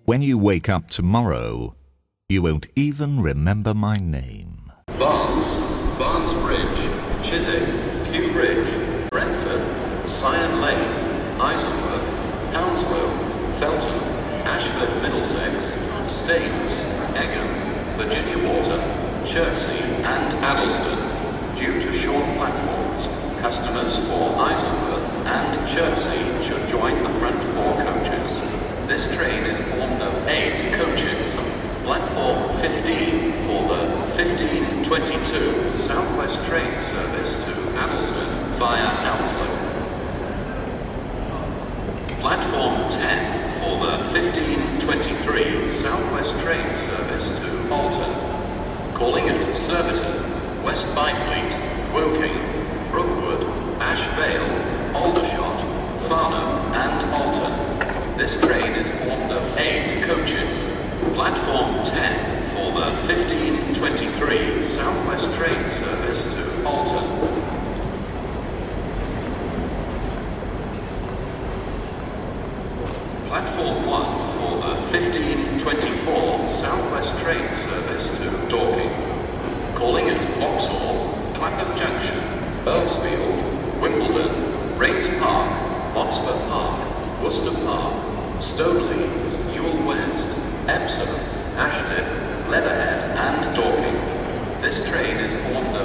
When you wake up tomorrow, you won't even remember my name. Barnes Bridge, Chiswick, Kew Bridge, Brentford, Syon Lane, Isleworth, Hounslow, Felton, Ashford Middlesex, Staines, Egham, Virginia Water, Chertsey and Addleston. Due to short platforms, customers for Isleworth and Chertsey should join the front 4 coaches. This train is formed of 8 coaches. Platform 15 for the 1522 Southwest train service to Addleston via Hounslow. Platform 10 for the 1523 Southwest train service to Alton. Calling at Surbiton, West Byfleet, Woking, Brookwood, Ash Vale, Aldershot, Farnham and Alton. This train is formed of 8 coaches. Platform 10 for the 1523 Southwest train service to Alton. Platform 1 for the 1524 Southwest train service to Dorking. Calling at Vauxhall, Clapham Junction, Earlsfield, Wimbledon, Rains Park, Oxford Park, Worcester Park, Stoneleigh, Ewell West, Epsom, Ashtead, Leatherhead and Dorking. This train is formed